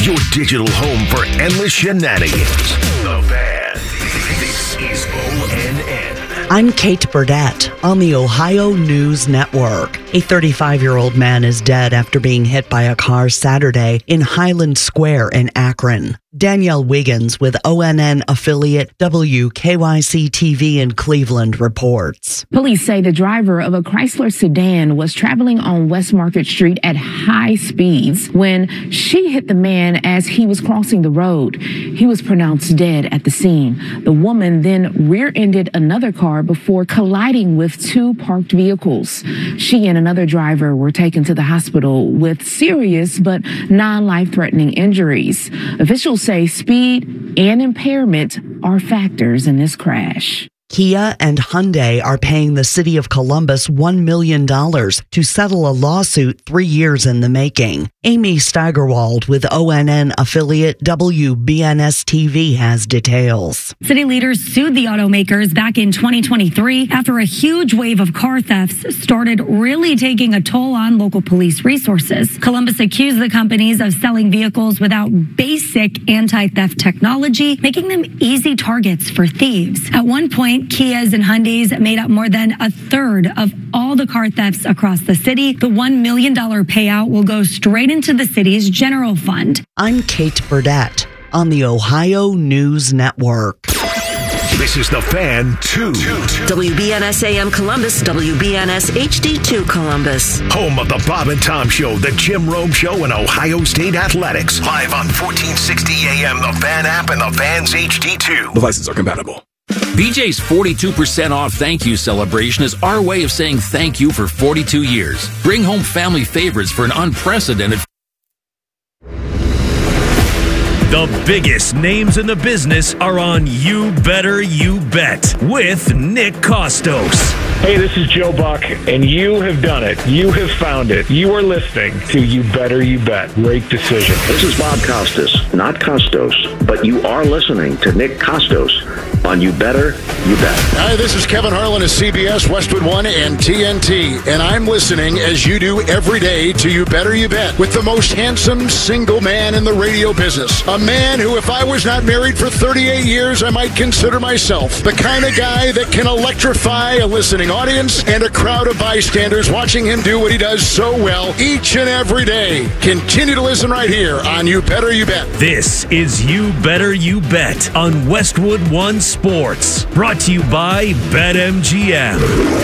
your digital home for endless shenanigans. The Fan. This is ONN. I'm Kate Burdett on the Ohio News Network. A 35-year-old man is dead after being hit by a car Saturday in Highland Square in Akron. Danielle Wiggins with ONN affiliate WKYC-TV in Cleveland reports. Police say the driver of a Chrysler sedan was traveling on West Market Street at high speeds when she hit the man as he was crossing the road. He was pronounced dead at the scene. The woman then rear-ended another car before colliding with two parked vehicles. She and another driver were taken to the hospital with serious but non-life-threatening injuries. Officials say speed and impairment are factors in this crash. Kia and Hyundai are paying the city of Columbus $1 million to settle a lawsuit 3 years in the making. Amy Steigerwald with ONN affiliate WBNS-TV has details. City leaders sued the automakers back in 2023 after a huge wave of car thefts started really taking a toll on local police resources. Columbus accused the companies of selling vehicles without basic anti-theft technology, making them easy targets for thieves. At one point, Kias and Hyundais made up more than a third of all the car thefts across the city. The $1 million payout will go straight into the city's general fund. I'm Kate Burdett on the Ohio News Network. This is The Fan 2. WBNS AM Columbus, WBNS HD2 Columbus. Home of the Bob and Tom Show, the Jim Rome Show, and Ohio State Athletics. Live on 1460 AM, the Fan app, and the Fan's HD2. Devices are compatible. BJ's 42% off thank you celebration is our way of saying thank you for 42 years. Bring home family favorites for an unprecedented. The biggest names in the business are on You Better You Bet with Nick Costos. Hey, this is Joe Buck, and you have done it. You have found it. You are listening to You Better You Bet. Great decision. This is Bob Costas, not Costos, but you are listening to Nick Costos on You Better You Bet. Hi, this is Kevin Harlan of CBS, Westwood One, and TNT, and I'm listening as you do every day to You Better You Bet with the most handsome single man in the radio business. A man who, if I was not married for 38 years, I might consider myself the kind of guy that can electrify a listening audience and a crowd of bystanders watching him do what he does so well each and every day. Continue to listen right here on You Better You Bet. This is You Better You Bet on Westwood One Sports. Brought to you by BetMGM.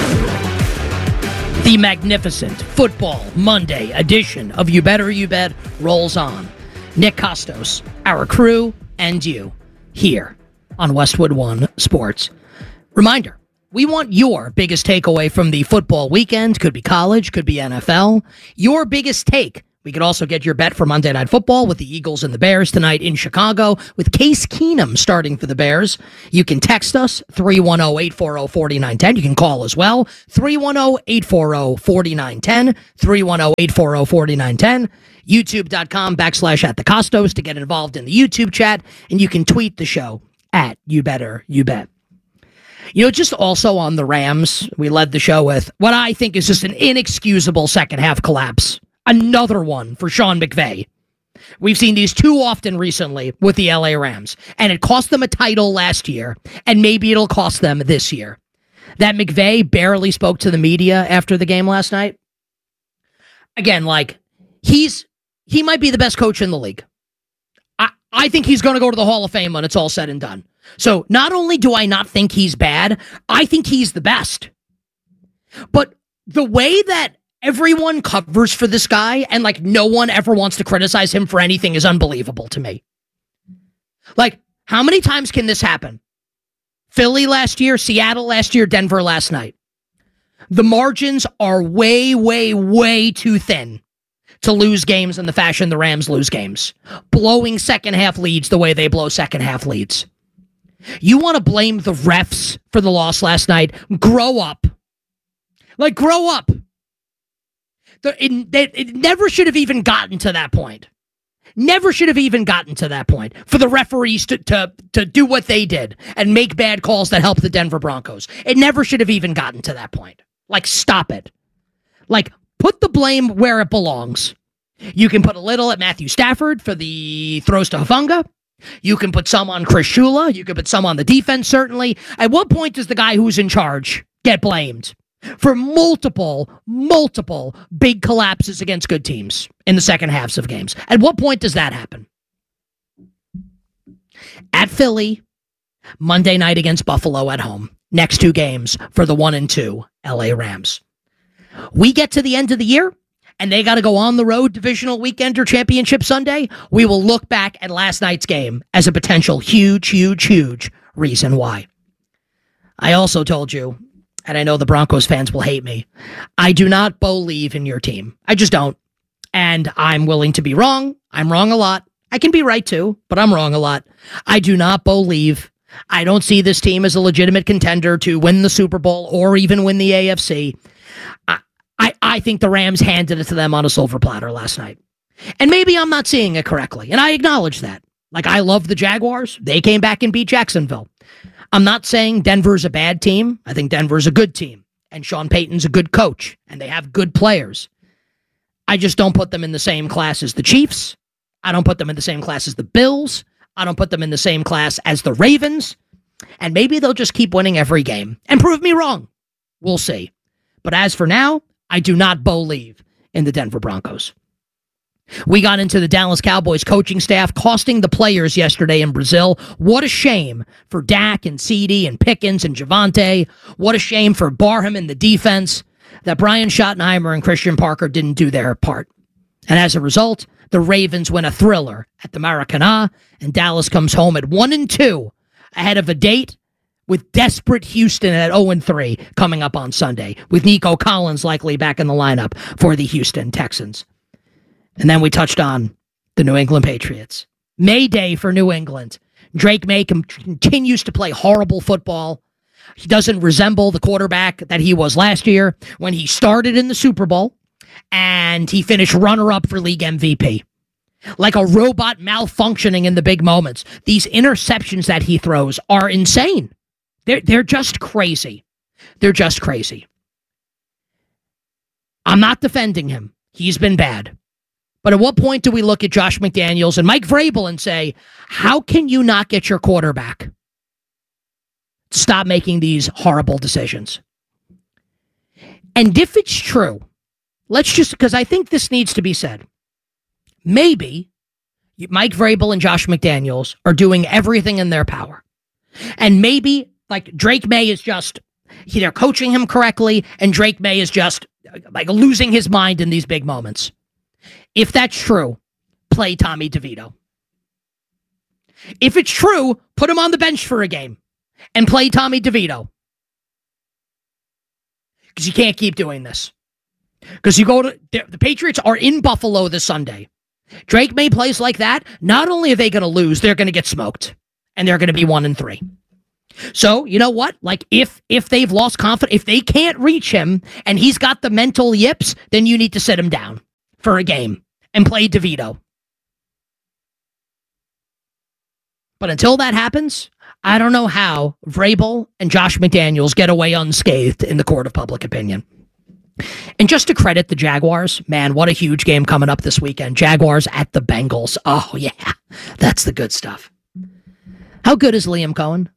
The magnificent Football Monday edition of You Better You Bet rolls on. Nick Costos, our crew, and you here on Westwood One Sports. Reminder, we want your biggest takeaway from the football weekend. Could be college, could be NFL. Your biggest take. We could also get your bet for Monday Night Football with the Eagles and the Bears tonight in Chicago with Case Keenum starting for the Bears. You can text us, 310-840-4910. You can call as well, 310-840-4910, 310-840-4910. YouTube.com/@thecostos to get involved in the YouTube chat. And you can tweet the show at You Better You Bet. You know, just also on the Rams, we led the show with what I think is just an inexcusable second half collapse. Another one for Sean McVay. We've seen these too often recently with the LA Rams, and it cost them a title last year, and maybe it'll cost them this year. That McVay barely spoke to the media after the game last night. Again, like, he might be the best coach in the league. I think he's going to go to the Hall of Fame when it's all said and done. So not only do I not think he's bad, I think he's the best. But the way that everyone covers for this guy and like no one ever wants to criticize him for anything is unbelievable to me. Like, how many times can this happen? Philly last year, Seattle last year, Denver last night. The margins are way, way, way too thin to lose games in the fashion the Rams lose games. Blowing second half leads the way they blow second half leads. You want to blame the refs for the loss last night? Grow up. Like, grow up. It never should have even gotten to that point. Never should have even gotten to that point for the referees to do what they did and make bad calls that help the Denver Broncos. It never should have even gotten to that point. Like, stop it. Like, put the blame where it belongs. You can put a little at Matthew Stafford for the throws to Hufanga. You can put some on Chris Shula. You can put some on the defense, certainly. At what point does the guy who's in charge get blamed for multiple big collapses against good teams in the second halves of games? At what point does that happen? At Philly, Monday night against Buffalo at home. Next two games for the 1-2 LA Rams. We get to the end of the year, and they got to go on the road divisional weekend or championship Sunday. We will look back at last night's game as a potential huge reason why. I also told you, and I know the Broncos fans will hate me, I do not believe in your team. I just don't. And I'm willing to be wrong. I'm wrong a lot. I can be right too, but I'm wrong a lot. I do not believe. I don't see this team as a legitimate contender to win the Super Bowl or even win the AFC. I think the Rams handed it to them on a silver platter last night. And maybe I'm not seeing it correctly, and I acknowledge that. Like, I love the Jaguars. They came back and beat Jacksonville. I'm not saying Denver's a bad team. I think Denver's a good team, and Sean Payton's a good coach, and they have good players. I just don't put them in the same class as the Chiefs. I don't put them in the same class as the Bills. I don't put them in the same class as the Ravens. And maybe they'll just keep winning every game and prove me wrong. We'll see. But as for now, I do not believe in the Denver Broncos. We got into the Dallas Cowboys coaching staff costing the players yesterday in Brazil. What a shame for Dak and CeeDee and Pickens and Javonte. What a shame for Barham and the defense that Brian Schottenheimer and Christian Parker didn't do their part. And as a result, the Ravens win a thriller at the Maracanã, and Dallas comes home at 1-2 ahead of a date with desperate Houston at 0-3 coming up on Sunday, with Nico Collins likely back in the lineup for the Houston Texans. And then we touched on the New England Patriots. May Day for New England. Drake May continues to play horrible football. He doesn't resemble the quarterback that he was last year when he started in the Super Bowl and he finished runner-up for league MVP. Like a robot malfunctioning in the big moments. These interceptions that he throws are insane. They're just crazy. They're just crazy. I'm not defending him. He's been bad. But at what point do we look at Josh McDaniels and Mike Vrabel and say, how can you not get your quarterback to stop making these horrible decisions? And if it's true, let's just, because I think this needs to be said, maybe Mike Vrabel and Josh McDaniels are doing everything in their power. And maybe, like, Drake May is just, they're coaching him correctly, and Drake May is just, like, losing his mind in these big moments. If that's true, play Tommy DeVito. If it's true, put him on the bench for a game and play Tommy DeVito. Because you can't keep doing this. Because you go to, the Patriots are in Buffalo this Sunday. Drake May plays like that. Not only are they going to lose, they're going to get smoked. And they're going to be 1-3. So, you know what? Like, if they've lost confidence, if they can't reach him and he's got the mental yips, then you need to sit him down for a game and play DeVito. But until that happens, I don't know how Vrabel and Josh McDaniels get away unscathed in the court of public opinion. And just to credit the Jaguars, man, what a huge game coming up this weekend. Jaguars at the Bengals. Oh, yeah, that's the good stuff. How good is Liam Cohen?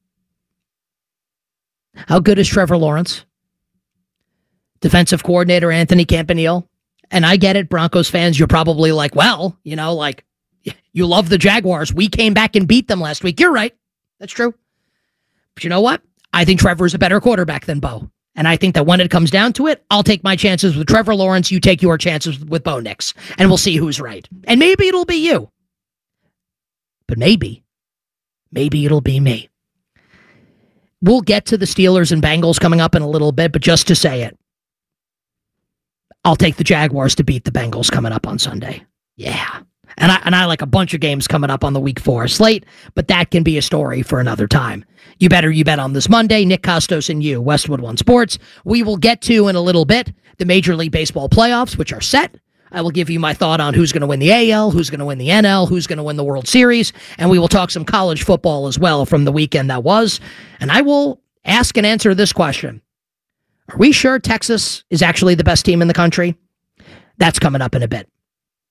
How good is Trevor Lawrence? Defensive coordinator Anthony Campanile. And I get it, Broncos fans, you're probably like, well, you know, like, you love the Jaguars. We came back and beat them last week. You're right. That's true. But you know what? I think Trevor's a better quarterback than Bo. And I think that when it comes down to it, I'll take my chances with Trevor Lawrence. You take your chances with Bo Nix. And we'll see who's right. And maybe it'll be you. But maybe it'll be me. We'll get to the Steelers and Bengals coming up in a little bit, but just to say it, I'll take the Jaguars to beat the Bengals coming up on Sunday. Yeah. And I like a bunch of games coming up on the Week 4 slate, but that can be a story for another time. You bet on this Monday. Nick Costos and you, Westwood One Sports. We will get to, in a little bit, the Major League Baseball playoffs, which are set. I will give you my thought on who's going to win the AL, who's going to win the NL, who's going to win the World Series, and we will talk some college football as well from the weekend that was. And I will ask and answer this question. Are we sure Texas is actually the best team in the country? That's coming up in a bit.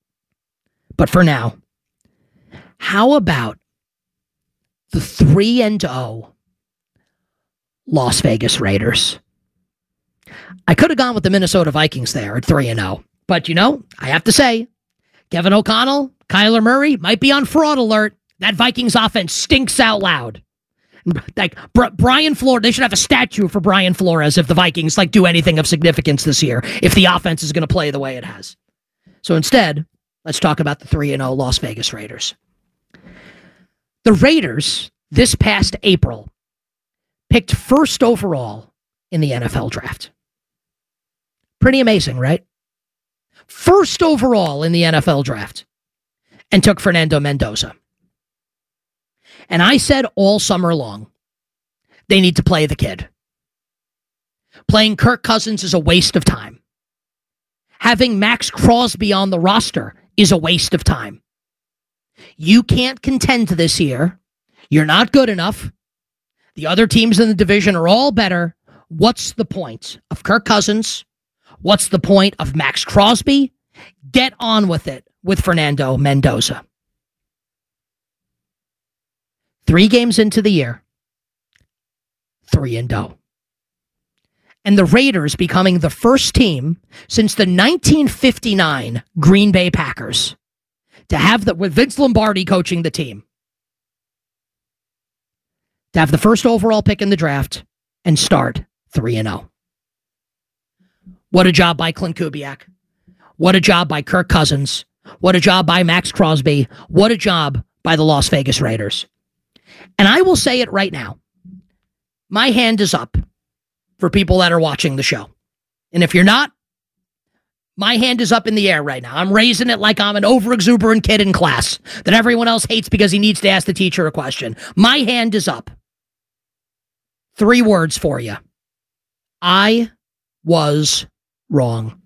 But for now, how about the 3-0 Las Vegas Raiders? I could have gone with the Minnesota Vikings there at 3-0. But, I have to say, Kevin O'Connell, Kyler Murray might be on fraud alert. That Vikings offense stinks out loud. Like Brian Flores, they should have a statue for Brian Flores if the Vikings do anything of significance this year, if the offense is going to play the way it has. So instead, let's talk about the 3-0 Las Vegas Raiders. The Raiders, this past April, picked first overall in the NFL draft. Pretty amazing, right? First overall in the NFL draft, and took Fernando Mendoza. And I said all summer long, they need to play the kid. Playing Kirk Cousins is a waste of time. Having Max Crosby on the roster is a waste of time. You can't contend this year. You're not good enough. The other teams in the division are all better. What's the point of Kirk Cousins? What's the point of Max Crosby? Get on with it with Fernando Mendoza. 3 games into the year, 3-0. And the Raiders becoming the first team since the 1959 Green Bay Packers to have with Vince Lombardi coaching the team, to have the first overall pick in the draft and start 3-0. What a job by Clint Kubiak. What a job by Kirk Cousins. What a job by Max Crosby. What a job by the Las Vegas Raiders. And I will say it right now. My hand is up for people that are watching the show. And if you're not, my hand is up in the air right now. I'm raising it like I'm an overexuberant kid in class that everyone else hates because he needs to ask the teacher a question. My hand is up. 3 words for you. I was wrong.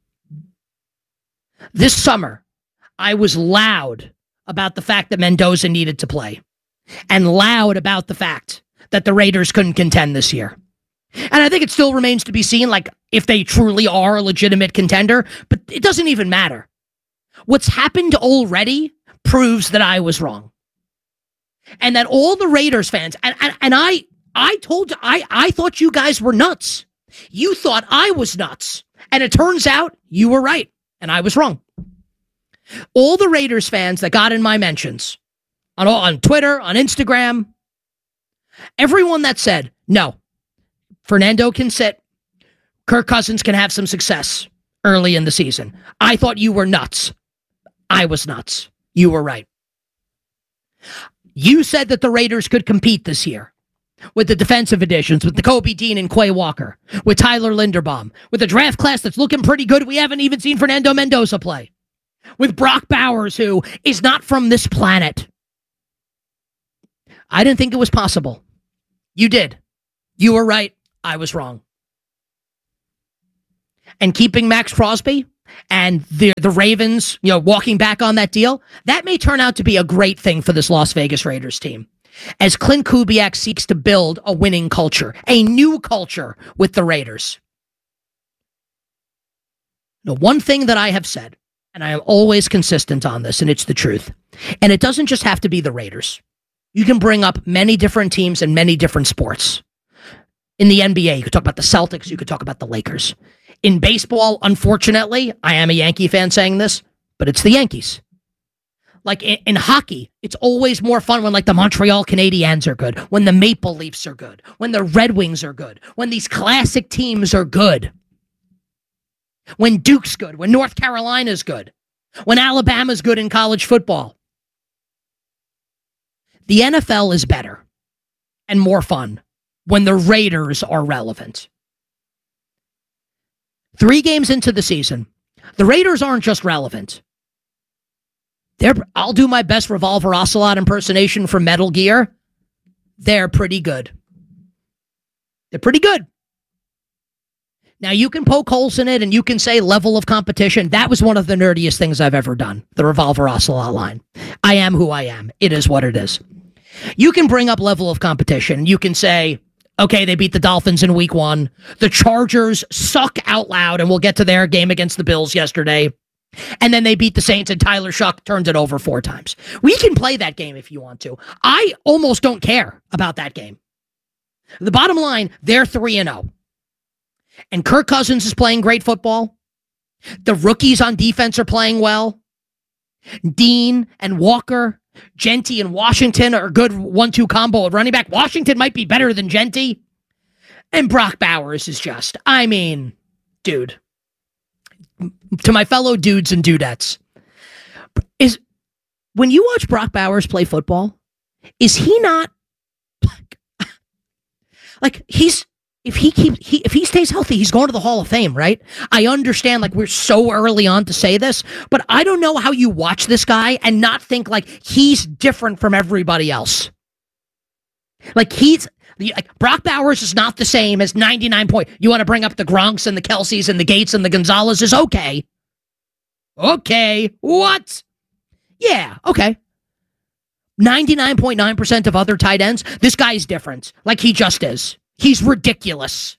This summer, I was loud about the fact that Mendoza needed to play, and loud about the fact that the Raiders couldn't contend this year. And I think it still remains to be seen, if they truly are a legitimate contender, but it doesn't even matter. What's happened already proves that I was wrong. And that all the Raiders fans, and I thought you guys were nuts. You thought I was nuts. And it turns out you were right, and I was wrong. All the Raiders fans that got in my mentions, on Twitter, on Instagram, everyone that said, no, Fernando can sit, Kirk Cousins can have some success early in the season. I thought you were nuts. I was nuts. You were right. You said that the Raiders could compete this year with the defensive additions, with the Kobe Dean and Quay Walker, with Tyler Linderbaum, with a draft class that's looking pretty good. We haven't even seen Fernando Mendoza play. With Brock Bowers, who is not from this planet. I didn't think it was possible. You did. You were right. I was wrong. And keeping Max Crosby and the Ravens, walking back on that deal, that may turn out to be a great thing for this Las Vegas Raiders team. As Clint Kubiak seeks to build a winning culture, a new culture with the Raiders. Now, one thing that I have said, and I am always consistent on this, and it's the truth, and it doesn't just have to be the Raiders. You can bring up many different teams and many different sports. In the NBA, you could talk about the Celtics, you could talk about the Lakers. In baseball, unfortunately, I am a Yankee fan saying this, but it's the Yankees. In hockey, it's always more fun when the Montreal Canadiens are good, when the Maple Leafs are good, when the Red Wings are good, when these classic teams are good, when Duke's good, when North Carolina's good, when Alabama's good in college football. The NFL is better and more fun when the Raiders are relevant. 3 games into the season, the Raiders aren't just relevant. I'll do my best Revolver Ocelot impersonation from Metal Gear. They're pretty good. They're pretty good. Now, you can poke holes in it and you can say level of competition. That was one of the nerdiest things I've ever done, the Revolver Ocelot line. I am who I am. It is what it is. You can bring up level of competition. You can say, okay, they beat the Dolphins in week 1. The Chargers suck out loud, and we'll get to their game against the Bills yesterday. And then they beat the Saints and Tyler Shuck turned it over 4 times. We can play that game if you want to. I almost don't care about that game. The bottom line, they're 3-0. And Kirk Cousins is playing great football. The rookies on defense are playing well. Dean and Walker, Genty and Washington are a good 1-2 combo at running back. Washington might be better than Genty. And Brock Bowers is just, I mean, dude. To my fellow dudes and dudettes, when you watch Brock Bowers play football, is he not like if he stays healthy, he's going to the Hall of Fame, right? I understand, like, we're so early on to say this, but I don't know how you watch this guy and not think like he's different from everybody else. Like Brock Bowers is not the same as 99 point. You want to bring up the Gronks and the Kelseys and the Gates and the Gonzalez's? Okay. Okay. What? Yeah. Okay. 99.9% of other tight ends. This guy's different. Like he just is. He's ridiculous.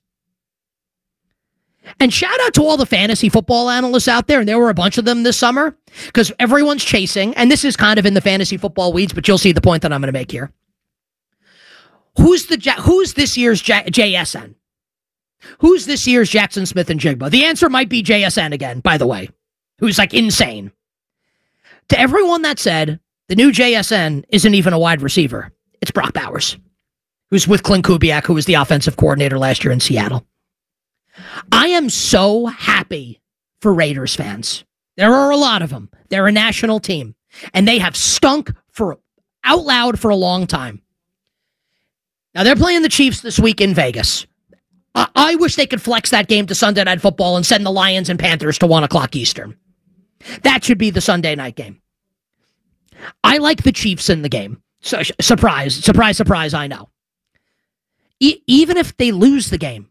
And shout out to all the fantasy football analysts out there, and there were a bunch of them this summer, because everyone's chasing, and this is kind of in the fantasy football weeds, but you'll see the point that I'm going to make here. Who's this year's JSN? Who's this year's Jackson Smith and Jigba? The answer might be JSN again, by the way, who's like insane. To everyone that said the new JSN isn't even a wide receiver, it's Brock Bowers, who's with Clint Kubiak, who was the offensive coordinator last year in Seattle. I am so happy for Raiders fans. There are a lot of them. They're a national team, and they have stunk out loud for a long time. Now, they're playing the Chiefs this week in Vegas. I wish they could flex that game to Sunday Night Football and send the Lions and Panthers to 1 o'clock Eastern. That should be the Sunday night game. I like the Chiefs in the game. So, surprise, I know. Even if they lose the game,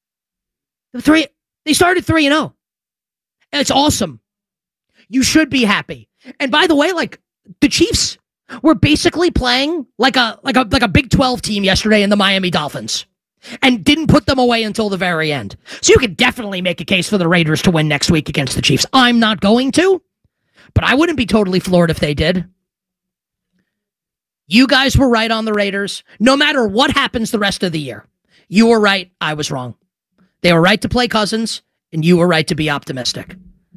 they started 3-0. It's awesome. You should be happy. And by the way, like, the Chiefs were basically playing like a Big 12 team yesterday in the Miami Dolphins and didn't put them away until the very end. So you could definitely make a case for the Raiders to win next week against the Chiefs. I'm not going to, but I wouldn't be totally floored if they did. You guys were right on the Raiders. No matter what happens the rest of the year, you were right. I was wrong. They were right to play Cousins, and you were right to be optimistic.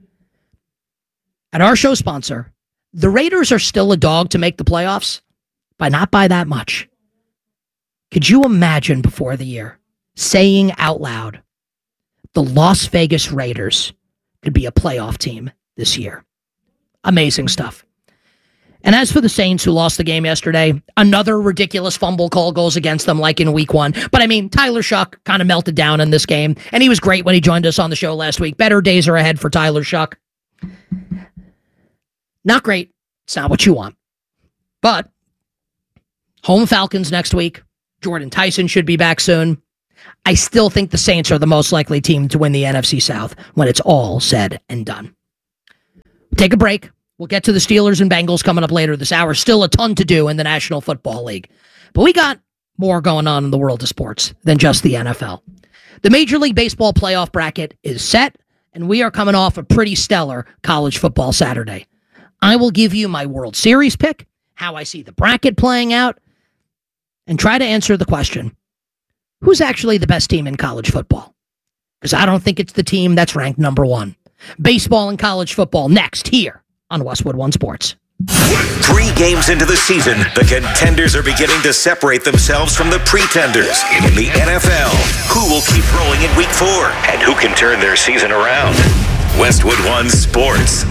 At our show sponsor, the Raiders are still a dog to make the playoffs, but not by that much. Could you imagine before the year saying out loud, the Las Vegas Raiders could be a playoff team this year? Amazing stuff. And as for the Saints, who lost the game yesterday, another ridiculous fumble call goes against them like in week 1. But I mean, Tyler Shuck kind of melted down in this game, and he was great when he joined us on the show last week. Better days are ahead for Tyler Shuck. Not great. It's not what you want. But home Falcons next week. Jordan Tyson should be back soon. I still think the Saints are the most likely team to win the NFC South when it's all said and done. Take a break. We'll get to the Steelers and Bengals coming up later this hour. Still a ton to do in the National Football League. But we got more going on in the world of sports than just the NFL. The Major League Baseball playoff bracket is set, and we are coming off a pretty stellar college football Saturday. I will give you my World Series pick, how I see the bracket playing out, and try to answer the question, who's actually the best team in college football? Because I don't think it's the team that's ranked number 1. Baseball and college football next here on Westwood One Sports. 3 games into the season, the contenders are beginning to separate themselves from the pretenders. In the NFL, who will keep rolling in week 4? And who can turn their season around? Westwood One Sports.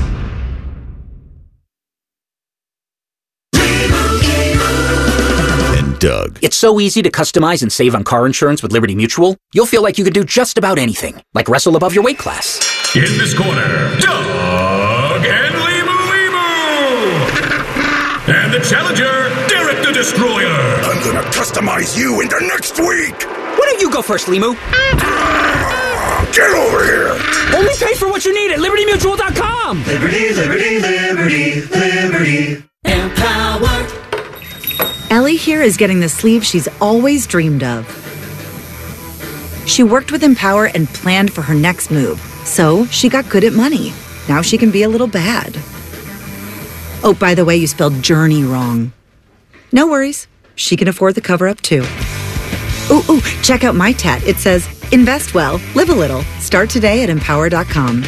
Doug. It's so easy to customize and save on car insurance with Liberty Mutual. You'll feel like you could do just about anything, like wrestle above your weight class. In this corner, Doug and Limu. And the challenger, Derek the Destroyer. I'm gonna customize you into next week. Why don't you go first, Limu? Get over here. Only pay for what you need at LibertyMutual.com. Liberty, liberty, liberty, liberty. Empower. Ellie here is getting the sleeve she's always dreamed of. She worked with Empower and planned for her next move, so she got good at money. Now she can be a little bad. Oh, by the way, you spelled journey wrong. No worries. She can afford the cover-up, too. Ooh, check out my tat. It says, invest well, live a little. Start today at Empower.com.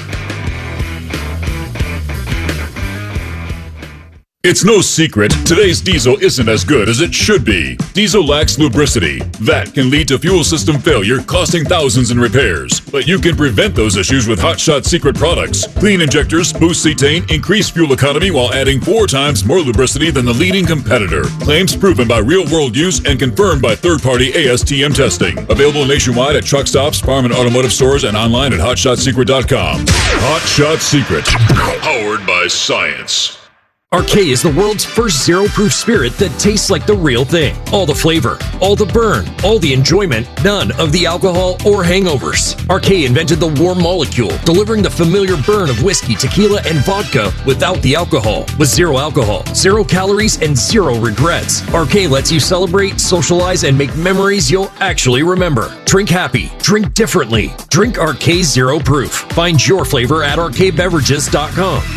It's no secret, today's diesel isn't as good as it should be. Diesel lacks lubricity. That can lead to fuel system failure, costing thousands in repairs. But you can prevent those issues with Hot Shot Secret products. Clean injectors, boost cetane, increase fuel economy while adding 4 times more lubricity than the leading competitor. Claims proven by real-world use and confirmed by third-party ASTM testing. Available nationwide at truck stops, farm and automotive stores, and online at HotShotSecret.com. Hot Shot Secret, powered by science. Arcade is the world's first zero-proof spirit that tastes like the real thing. All the flavor, all the burn, all the enjoyment, none of the alcohol or hangovers. Arcade invented the warm molecule, delivering the familiar burn of whiskey, tequila, and vodka without the alcohol. With zero alcohol, 0 calories, and 0 regrets. Arcade lets you celebrate, socialize, and make memories you'll actually remember. Drink happy. Drink differently. Drink Arcade Zero Proof. Find your flavor at arcadebeverages.com.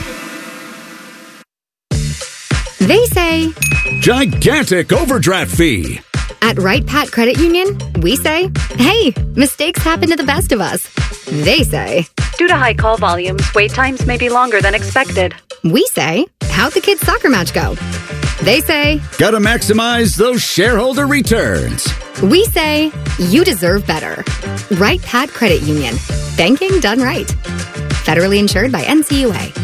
They say gigantic overdraft fee. At Wright Pat Credit Union, we say, hey, mistakes happen to the best of us. They say, due to high call volumes, wait times may be longer than expected. We say, how'd the kids' soccer match go? They say, gotta maximize those shareholder returns. We say, you deserve better. Wright Pat Credit Union. Banking done right. Federally insured by NCUA.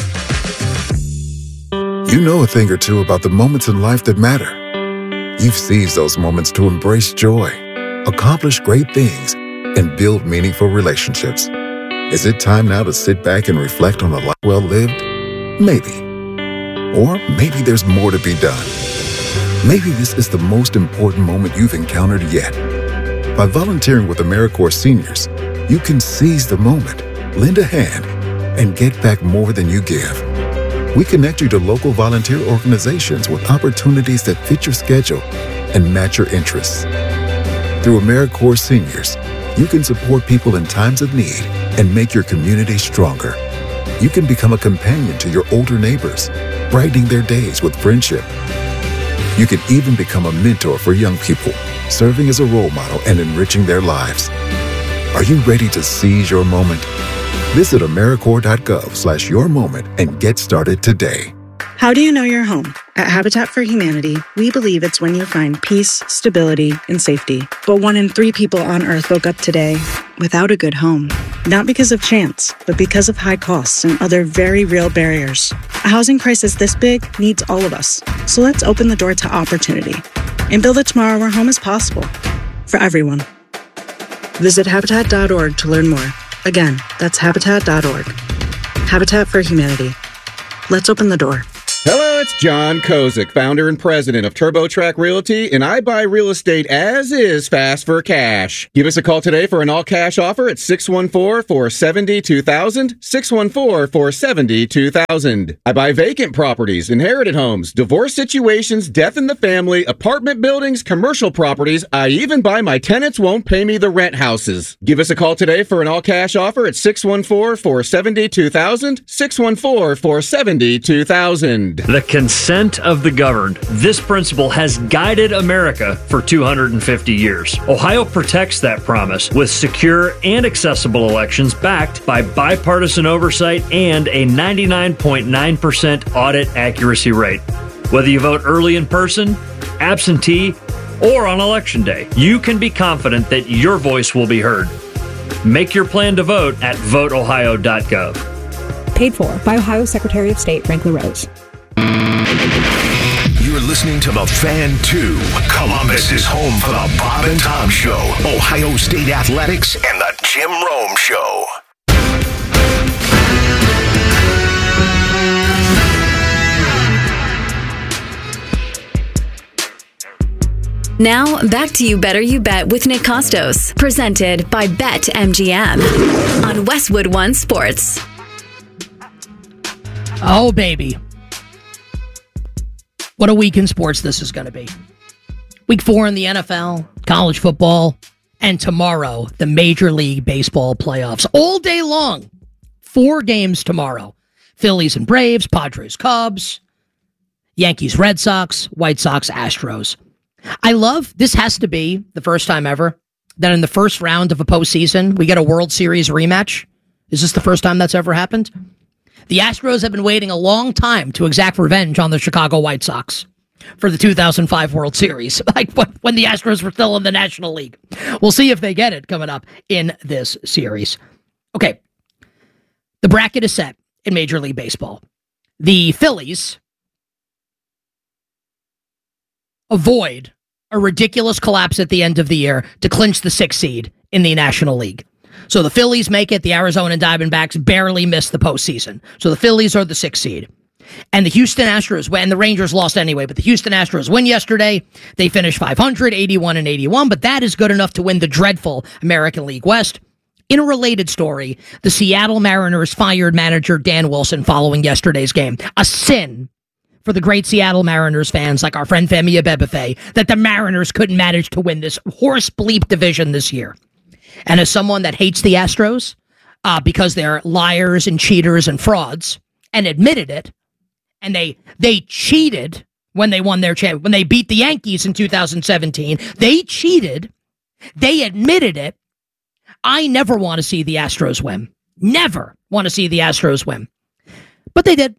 You know a thing or two about the moments in life that matter. You've seized those moments to embrace joy, accomplish great things, and build meaningful relationships. Is it time now to sit back and reflect on a life well lived? Maybe. Or maybe there's more to be done. Maybe this is the most important moment you've encountered yet. By volunteering with AmeriCorps Seniors, you can seize the moment, lend a hand, and get back more than you give. We connect you to local volunteer organizations with opportunities that fit your schedule and match your interests. Through AmeriCorps Seniors, you can support people in times of need and make your community stronger. You can become a companion to your older neighbors, brightening their days with friendship. You can even become a mentor for young people, serving as a role model and enriching their lives. Are you ready to seize your moment? Visit AmeriCorps.gov/yourmoment and get started today. How do you know you're home? At Habitat for Humanity, we believe it's when you find peace, stability, and safety. But 1 in 3 people on Earth woke up today without a good home. Not because of chance, but because of high costs and other very real barriers. A housing crisis this big needs all of us. So let's open the door to opportunity and build a tomorrow where home is possible for everyone. Visit Habitat.org to learn more. Again, that's Habitat.org. Habitat for Humanity. Let's open the door. Hello, it's John Kozik, founder and president of TurboTrack Realty, and I buy real estate as is fast for cash. Give us a call today for an all-cash offer at 614-470-2000, 614-470-2000. I buy vacant properties, inherited homes, divorce situations, death in the family, apartment buildings, commercial properties. I even buy my tenants won't pay me the rent houses. Give us a call today for an all-cash offer at 614-470-2000, 614-470-2000. The consent of the governed. This principle has guided America for 250 years. Ohio protects that promise with secure and accessible elections backed by bipartisan oversight and a 99.9% audit accuracy rate. Whether you vote early in person, absentee, or on Election Day, you can be confident that your voice will be heard. Make your plan to vote at voteohio.gov. Paid for by Ohio Secretary of State Frank LaRose. You're listening to The Fan 2. Columbus is home for the Bob and Tom Show, Ohio State Athletics, and the Jim Rome Show. Now, back to You Better You Bet with Nick Costos, presented by BetMGM on Westwood One Sports. Oh, baby. What a week in sports this is going to be. Week 4 in the NFL, college football, and tomorrow, the Major League Baseball playoffs. All day long. 4 games tomorrow. Phillies and Braves, Padres, Cubs, Yankees, Red Sox, White Sox, Astros. I love, this has to be the first time ever that in the first round of a postseason, we get a World Series rematch. Is this the first time that's ever happened? The Astros have been waiting a long time to exact revenge on the Chicago White Sox for the 2005 World Series, like when the Astros were still in the National League. We'll see if they get it coming up in this series. Okay, the bracket is set in Major League Baseball. The Phillies avoid a ridiculous collapse at the end of the year to clinch the 6th seed in the National League. So the Phillies make it. The Arizona Diamondbacks barely miss the postseason. So the Phillies are the 6th seed. And the Houston Astros, and the Rangers lost anyway, but the Houston Astros win yesterday. They finished 500, 81-81, but that is good enough to win the dreadful American League West. In a related story, the Seattle Mariners fired manager Dan Wilson following yesterday's game. A sin for the great Seattle Mariners fans like our friend Femi Abebefe that the Mariners couldn't manage to win this horse bleep division this year. And as someone that hates the Astros because they're liars and cheaters and frauds and admitted it, and they cheated when they won their when they beat the Yankees in 2017, they cheated, they admitted it. I never want to see the Astros win. Never want to see the Astros win. But they did.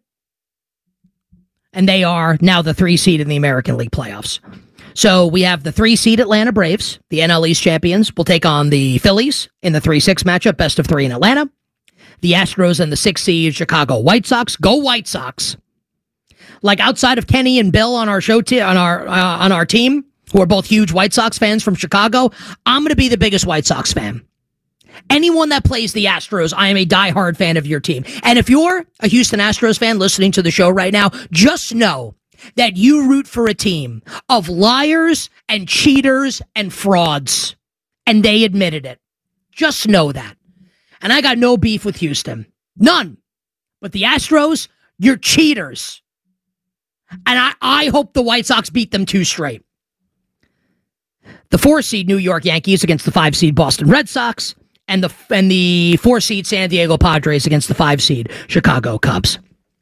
And they are now the 3 seed in the American League playoffs. So we have the 3 seed Atlanta Braves, the NL East champions, will take on the Phillies in the 3-6 matchup, best of 3 in Atlanta. The Astros and the 6 seed Chicago White Sox. Go White Sox. Like outside of Kenny and Bill on our show, on our team, who are both huge White Sox fans from Chicago, I'm going to be the biggest White Sox fan. Anyone that plays the Astros, I am a diehard fan of your team. And if you're a Houston Astros fan listening to the show right now, just know that you root for a team of liars and cheaters and frauds. And they admitted it. Just know that. And I got no beef with Houston. None. But the Astros, you're cheaters. And I hope the White Sox beat them 2 straight. The 4 seed New York Yankees against the 5 seed Boston Red Sox. And the 4 seed San Diego Padres against the 5 seed Chicago Cubs.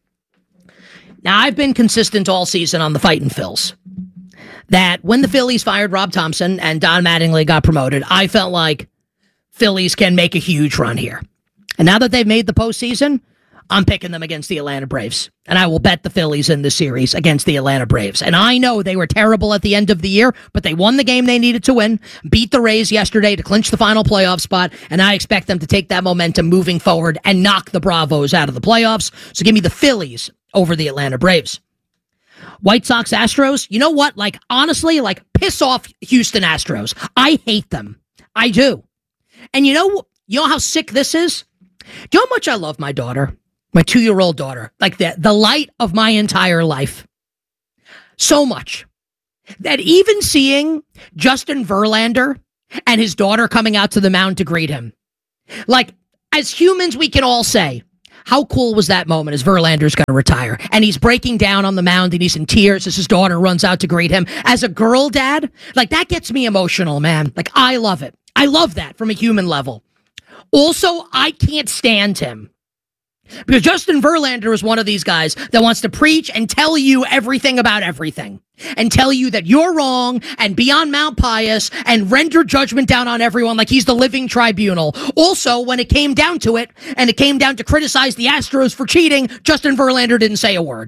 Now, I've been consistent all season on the Fightin' Phils. That when the Phillies fired Rob Thompson and Don Mattingly got promoted, I felt like Phillies can make a huge run here. And now that they've made the postseason, I'm picking them against the Atlanta Braves. And I will bet the Phillies in this series against the Atlanta Braves. And I know they were terrible at the end of the year, but they won the game they needed to win, beat the Rays yesterday to clinch the final playoff spot, and I expect them to take that momentum moving forward and knock the Bravos out of the playoffs. So give me the Phillies over the Atlanta Braves. White Sox Astros, you know what? Like, honestly, like, piss off Houston Astros. I hate them. I do. And you know how sick this is? Do you know how much I love my daughter? My 2-year-old daughter, like the light of my entire life. So much that even seeing Justin Verlander and his daughter coming out to the mound to greet him, like, as humans, we can all say, how cool was that moment as Verlander's going to retire? And he's breaking down on the mound and he's in tears as his daughter runs out to greet him. As a girl dad, like, that gets me emotional, man. Like, I love it. I love that from a human level. Also, I can't stand him. Because Justin Verlander is one of these guys that wants to preach and tell you everything about everything. And tell you that you're wrong and be on Mount Pius and render judgment down on everyone like he's the living tribunal. Also, when it came down to it, and it came down to criticize the Astros for cheating, Justin Verlander didn't say a word.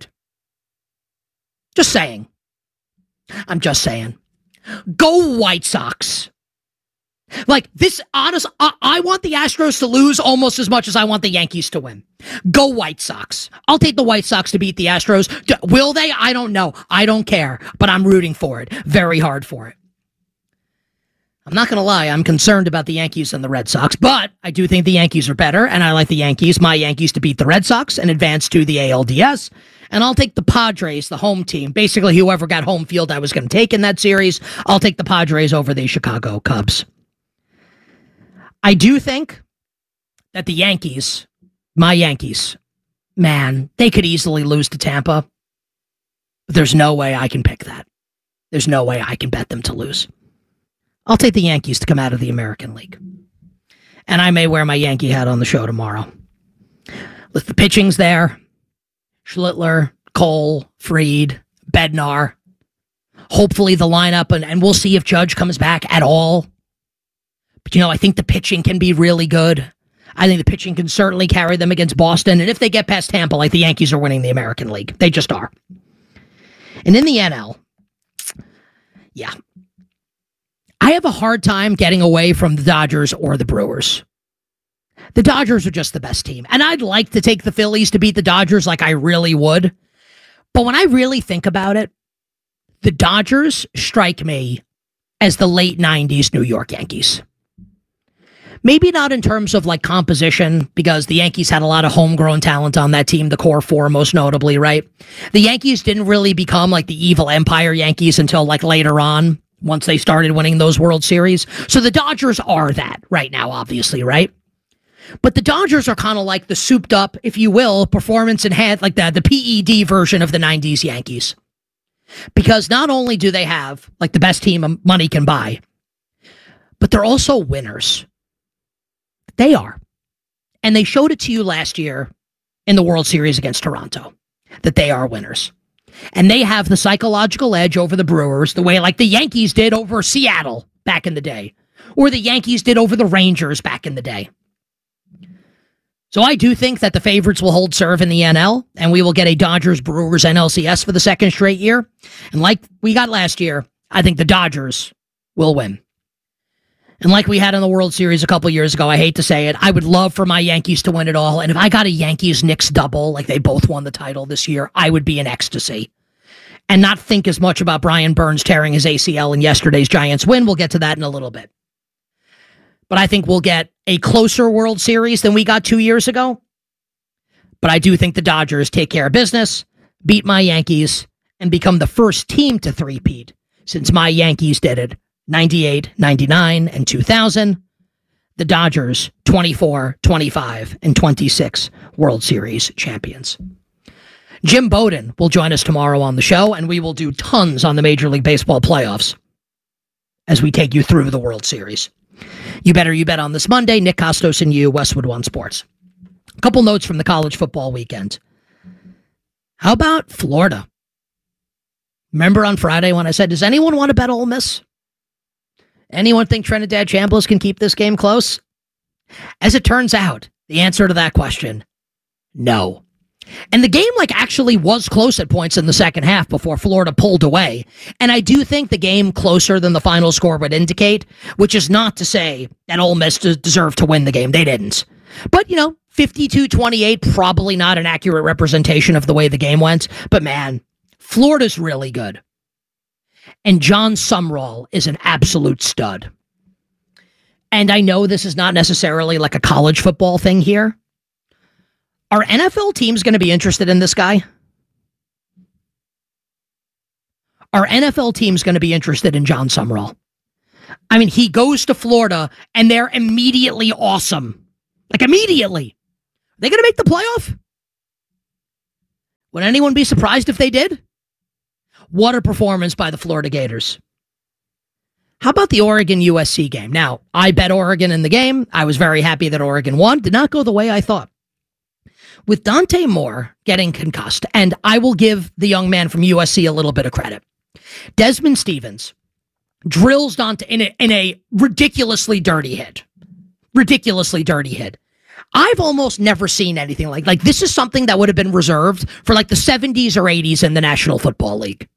Just saying. I'm just saying. Go White Sox. Like, this, honest, I want the Astros to lose almost as much as I want the Yankees to win. Go White Sox. I'll take the White Sox to beat the Astros. Will they? I don't know. I don't care. But I'm rooting for it. Very hard for it. I'm not going to lie. I'm concerned about the Yankees and the Red Sox. But I do think the Yankees are better. And I like the Yankees, my Yankees, to beat the Red Sox and advance to the ALDS. And I'll take the Padres, the home team. Basically, whoever got home field I was going to take in that series. I'll take the Padres over the Chicago Cubs. I do think that the Yankees, my Yankees, man, they could easily lose to Tampa. But there's no way I can pick that. There's no way I can bet them to lose. I'll take the Yankees to come out of the American League. And I may wear my Yankee hat on the show tomorrow. Look, the pitching's there. Schlittler, Cole, Fried, Bednar. Hopefully the lineup, and we'll see if Judge comes back at all. But, I think the pitching can be really good. I think the pitching can certainly carry them against Boston. And if they get past Tampa, the Yankees are winning the American League. They just are. And in the NL, yeah, I have a hard time getting away from the Dodgers or the Brewers. The Dodgers are just the best team. And I'd like to take the Phillies to beat the Dodgers like I really would. But when I really think about it, the Dodgers strike me as the late 90s New York Yankees. Maybe not in terms of composition, because the Yankees had a lot of homegrown talent on that team, the core four most notably, right? The Yankees didn't really become the evil empire Yankees until later on, once they started winning those World Series. So the Dodgers are that right now, obviously, right? But the Dodgers are kind of like the souped up, if you will, performance enhanced, the PED version of the 90s Yankees. Because not only do they have the best team money can buy, but they're also winners. They are. And they showed it to you last year in the World Series against Toronto, that they are winners. And they have the psychological edge over the Brewers, the way the Yankees did over Seattle back in the day, or the Yankees did over the Rangers back in the day. So I do think that the favorites will hold serve in the NL, and we will get a Dodgers-Brewers NLCS for the second straight year. And like we got last year, I think the Dodgers will win. And like we had in the World Series a couple years ago, I hate to say it, I would love for my Yankees to win it all. And if I got a Yankees-Knicks double, they both won the title this year, I would be in ecstasy. And not think as much about Brian Burns tearing his ACL in yesterday's Giants win. We'll get to that in a little bit. But I think we'll get a closer World Series than we got 2 years ago. But I do think the Dodgers take care of business, beat my Yankees, and become the first team to three-peat since my Yankees did it. 98, 99, and 2000. The Dodgers, 24, 25, and 26 World Series champions. Jim Bowden will join us tomorrow on the show, and we will do tons on the Major League Baseball playoffs as we take you through the World Series. You bet on this Monday. Nick Kostos and you, Westwood One Sports. A couple notes from the college football weekend. How about Florida? Remember on Friday when I said, does anyone want to bet Ole Miss? Anyone think Trinidad Chambliss can keep this game close? As it turns out, the answer to that question, no. And the game actually was close at points in the second half before Florida pulled away. And I do think the game closer than the final score would indicate, which is not to say that Ole Miss deserved to win the game. They didn't. But, 52-28, probably not an accurate representation of the way the game went. But man, Florida's really good. And John Sumrall is an absolute stud. And I know this is not necessarily a college football thing here. Are NFL teams going to be interested in this guy? Are NFL teams going to be interested in John Sumrall? I mean, he goes to Florida and they're immediately awesome. Immediately. Are they going to make the playoff? Would anyone be surprised if they did? What a performance by the Florida Gators. How about the Oregon-USC game? Now, I bet Oregon in the game. I was very happy that Oregon won. Did not go the way I thought. With Dante Moore getting concussed, and I will give the young man from USC a little bit of credit. Desmond Stevens drills Dante in a ridiculously dirty hit. Ridiculously dirty hit. I've almost never seen anything like this is something that would have been reserved for the 70s or 80s in the National Football League.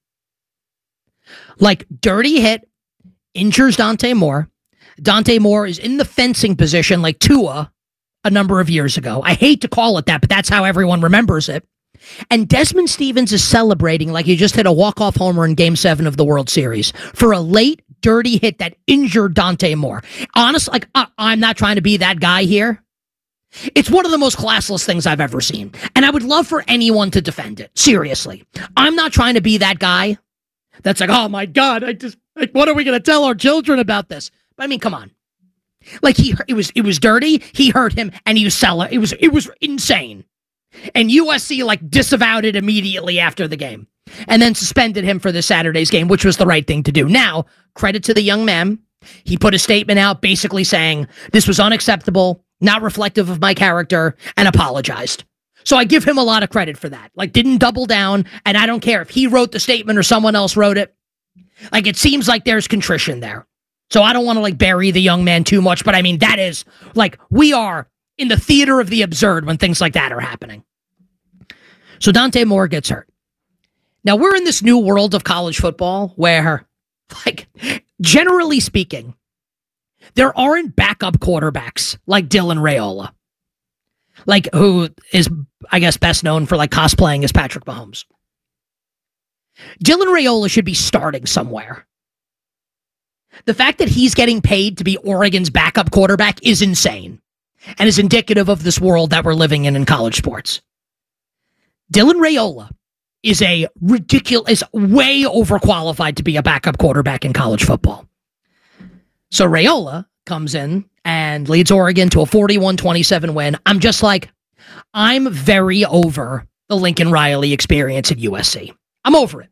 Dirty hit, injures Dante Moore. Dante Moore is in the fencing position like Tua a number of years ago. I hate to call it that, but that's how everyone remembers it. And Desmond Stevens is celebrating like he just hit a walk-off homer in Game 7 of the World Series for a late, dirty hit that injured Dante Moore. Honestly, I'm not trying to be that guy here. It's one of the most classless things I've ever seen. And I would love for anyone to defend it. Seriously. I'm not trying to be that guy that's oh my God, what are we going to tell our children about this? But I mean, come on. It was dirty. He hurt him and he was it was insane. And USC disavowed it immediately after the game and then suspended him for this Saturday's game, which was the right thing to do. Now, credit to the young man. He put a statement out basically saying this was unacceptable, not reflective of my character, and apologized. So I give him a lot of credit for that. Like, didn't double down, and I don't care if he wrote the statement or someone else wrote it. Like, it seems like there's contrition there. So I don't want to, like, bury the young man too much, but I mean, that is, like, we are in the theater of the absurd when things like that are happening. So Dante Moore gets hurt. Now, we're in this new world of college football where, like, generally speaking, there aren't backup quarterbacks like Dylan Raiola, like, who is, I guess, best known for, like, cosplaying as Patrick Mahomes. Dylan Raiola should be starting somewhere. The fact that he's getting paid to be Oregon's backup quarterback is insane and is indicative of this world that we're living in college sports. Dylan Raiola is way overqualified to be a backup quarterback in college football. So Raiola comes in and leads Oregon to a 41-27 win. I'm just like, I'm very over the Lincoln Riley experience at USC. I'm over it.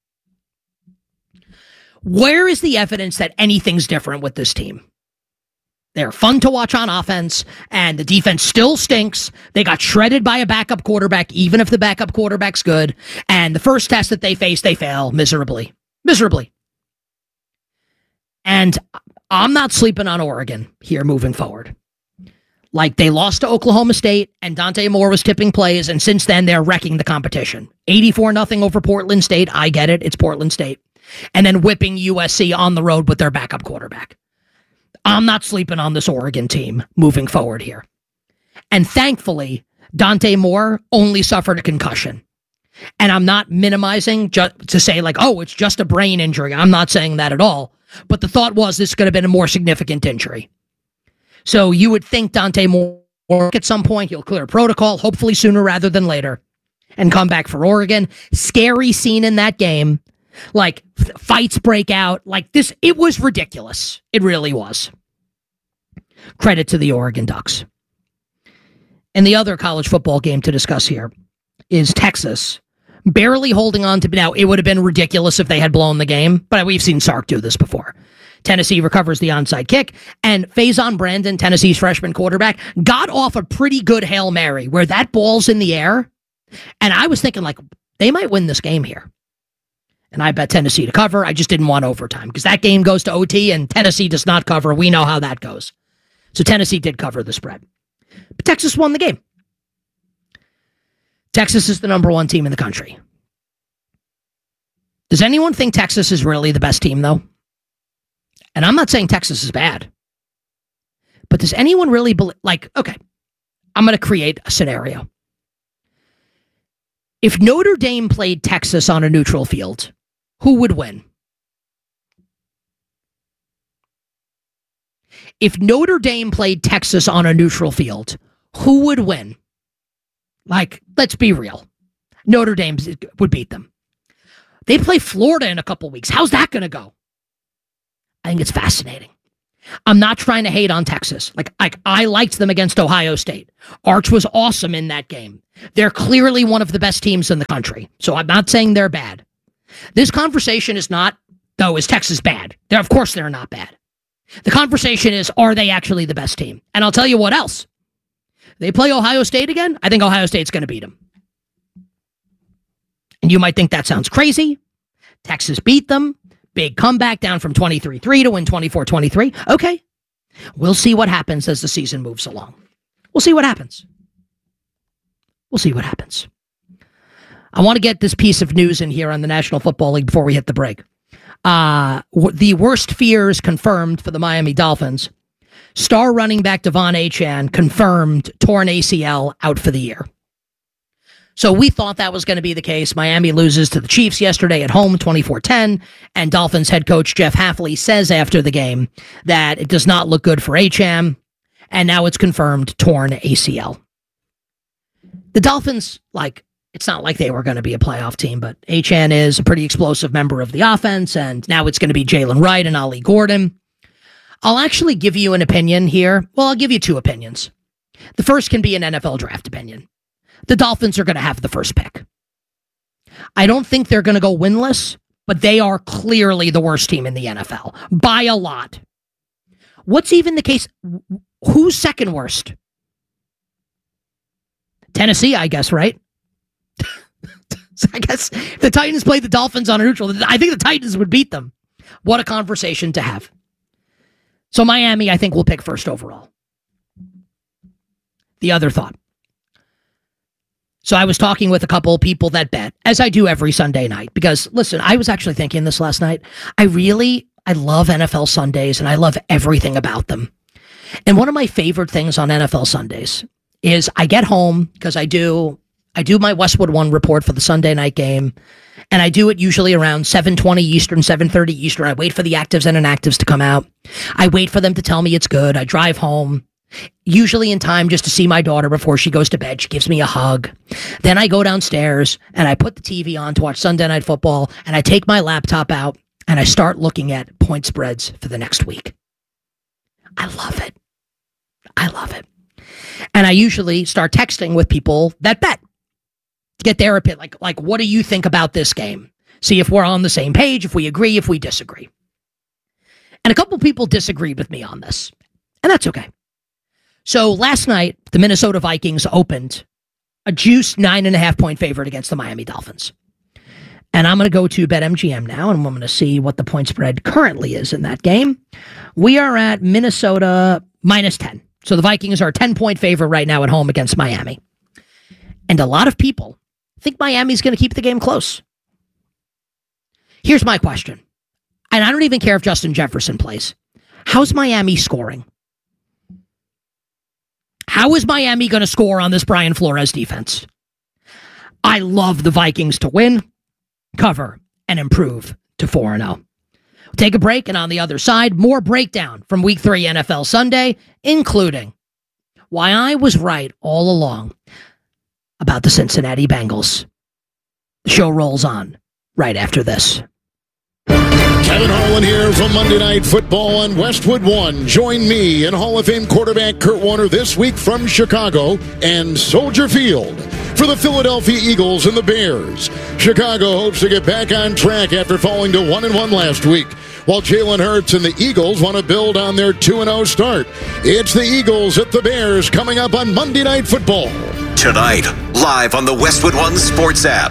Where is the evidence that anything's different with this team? They're fun to watch on offense, and the defense still stinks. They got shredded by a backup quarterback, even if the backup quarterback's good. And the first test that they face, they fail miserably. Miserably. And I'm not sleeping on Oregon here moving forward. Like, they lost to Oklahoma State, and Dante Moore was tipping plays, and since then, they're wrecking the competition. 84-0 over Portland State. I get it. It's Portland State. And then whipping USC on the road with their backup quarterback. I'm not sleeping on this Oregon team moving forward here. And thankfully, Dante Moore only suffered a concussion. And I'm not minimizing to say, like, oh, it's just a brain injury. I'm not saying that at all. But the thought was this could have been a more significant injury. So you would think Dante Moore at some point, he'll clear protocol, hopefully sooner rather than later, and come back for Oregon. Scary scene in that game. Like, fights break out. Like, this, it was ridiculous. It really was. Credit to the Oregon Ducks. And the other college football game to discuss here is Texas barely holding on to, now, it would have been ridiculous if they had blown the game, but we've seen Sark do this before. Tennessee recovers the onside kick, and Faison Brandon, Tennessee's freshman quarterback, got off a pretty good Hail Mary where that ball's in the air. And I was thinking, like, they might win this game here. And I bet Tennessee to cover. I just didn't want overtime because that game goes to OT and Tennessee does not cover. We know how that goes. So Tennessee did cover the spread. But Texas won the game. Texas is the number one team in the country. Does anyone think Texas is really the best team, though? And I'm not saying Texas is bad. But does anyone really believe, like, okay, I'm going to create a scenario. If Notre Dame played Texas on a neutral field, who would win? If Notre Dame played Texas on a neutral field, who would win? Like, let's be real. Notre Dame would beat them. They play Florida in a couple weeks. How's that going to go? I think it's fascinating. I'm not trying to hate on Texas. Like I liked them against Ohio State. Arch was awesome in that game. They're clearly one of the best teams in the country. So I'm not saying they're bad. This conversation is not, though, is Texas bad? Of course they're not bad. The conversation is, are they actually the best team? And I'll tell you what else. They play Ohio State again, I think Ohio State's going to beat them. And you might think that sounds crazy. Texas beat them. Big comeback down from 23-3 to win 24-23. Okay. We'll see what happens as the season moves along. We'll see what happens. We'll see what happens. I want to get this piece of news in here on the National Football League before we hit the break. The worst fears confirmed for the Miami Dolphins. Star running back Devon Achane confirmed torn ACL, out for the year. So we thought that was going to be the case. Miami loses to the Chiefs yesterday at home, 24-10, and Dolphins head coach Jeff Hafley says after the game that it does not look good for Achane, and now it's confirmed torn ACL. The Dolphins, like, it's not like they were going to be a playoff team, but Achane is a pretty explosive member of the offense, and now it's going to be Jalen Wright and Ollie Gordon. I'll actually give you an opinion here. Well, I'll give you two opinions. The first can be an NFL draft opinion. The Dolphins are going to have the first pick. I don't think they're going to go winless, but they are clearly the worst team in the NFL by a lot. What's even the case? Who's second worst? Tennessee, I guess, right? So I guess if the Titans played the Dolphins on a neutral, I think the Titans would beat them. What a conversation to have. So Miami, I think, will pick first overall. The other thought. So I was talking with a couple of people that bet, as I do every Sunday night, because, listen, I was actually thinking this last night. I love NFL Sundays, and I love everything about them. And one of my favorite things on NFL Sundays is I get home, because I do my Westwood One report for the Sunday night game, and I do it usually around 7:20 Eastern, 7:30 Eastern. I wait for the actives and inactives to come out. I wait for them to tell me it's good. I drive home, usually in time just to see my daughter before she goes to bed. She gives me a hug. Then I go downstairs and I put the TV on to watch Sunday Night Football, and I take my laptop out and I start looking at point spreads for the next week. I love it. I love it. And I usually start texting with people that bet to get their opinion. Like, what do you think about this game? See if we're on the same page, if we agree, if we disagree. And a couple people disagreed with me on this, and that's okay. So last night, the Minnesota Vikings opened a juiced 9.5-point favorite against the Miami Dolphins. And I'm going to go to BetMGM now, and I'm going to see what the point spread currently is in that game. We are at Minnesota -10. So the Vikings are a 10-point favorite right now at home against Miami. And a lot of people think Miami's going to keep the game close. Here's my question. And I don't even care if Justin Jefferson plays. How's Miami scoring? How is Miami going to score on this Brian Flores defense? I love the Vikings to win, cover, and improve to 4-0. We'll take a break, and on the other side, more breakdown from Week 3 NFL Sunday, including why I was right all along about the Cincinnati Bengals. The show rolls on right after this. Kevin Harlan here from Monday Night Football on Westwood One. Join me and Hall of Fame quarterback Kurt Warner this week from Chicago and Soldier Field for the Philadelphia Eagles and the Bears. Chicago hopes to get back on track after falling to 1-1 last week, while Jalen Hurts and the Eagles want to build on their 2-0 start. It's the Eagles at the Bears coming up on Monday Night Football. Tonight, live on the Westwood One Sports app.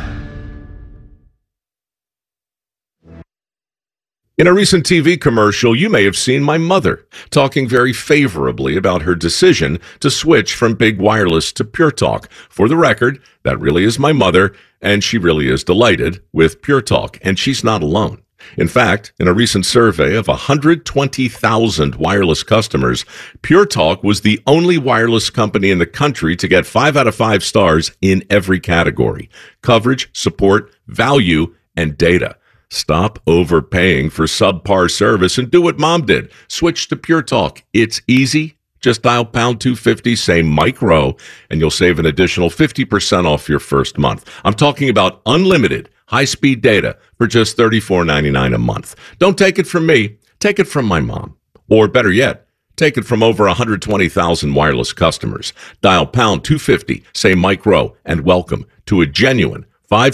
In a recent TV commercial, you may have seen my mother talking very favorably about her decision to switch from Big Wireless to Pure Talk. For the record, that really is my mother, and she really is delighted with Pure Talk, and she's not alone. In fact, in a recent survey of 120,000 wireless customers, Pure Talk was the only wireless company in the country to get 5 out of 5 stars in every category: coverage, support, value, and data. Stop overpaying for subpar service and do what Mom did. Switch to Pure Talk. It's easy. Just dial pound 250, say Mike Rowe, and you'll save an additional 50% off your first month. I'm talking about unlimited high-speed data for just $34.99 a month. Don't take it from me. Take it from my mom. Or better yet, take it from over 120,000 wireless customers. Dial pound 250, say Mike Rowe, and welcome to a genuine